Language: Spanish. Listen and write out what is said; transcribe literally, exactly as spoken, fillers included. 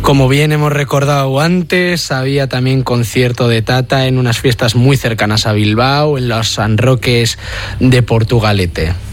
Como bien hemos recordado antes, había también concierto de Tata en unas fiestas muy cercanas a Bilbao, en los San Roques de Portugalete.